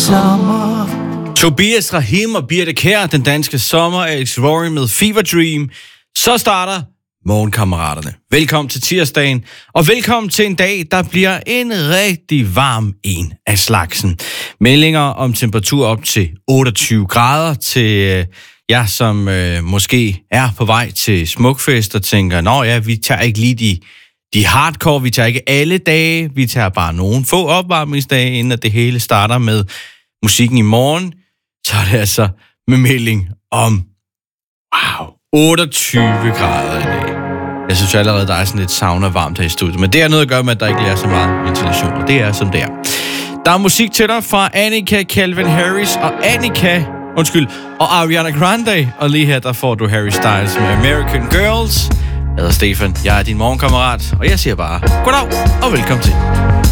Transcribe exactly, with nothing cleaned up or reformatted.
sommer. Tobias Rahim og Birte Kjær, den danske sommer, Alex Rory med Fever Dream. Så starter Morgenkammeraterne. Velkommen til tirsdagen, og velkommen til en dag, der bliver en rigtig varm en af slagsen. Meldinger om temperatur op til otteogtyve grader til øh, jer, som øh, måske er på vej til Smukfest og tænker, nå ja, vi tager ikke lige de, de hardcore, vi tager ikke alle dage, vi tager bare nogle få opvarmningsdage, inden at det hele starter med musikken i morgen. Så er det altså med melding om, wow, otteogtyve grader i dag. Jeg synes allerede, der er sådan lidt sauna varmt her i studiet. Men det er noget at gøre med, at der ikke er så meget ventilation. Og det er, som det er. Der er musik til dig fra Annika, Calvin Harris og Annika, undskyld, og Ariana Grande. Og lige her, der får du Harry Styles med American Girls. Jeg hedder Stefan, jeg er din morgenkammerat, og jeg siger bare goddag og velkommen til.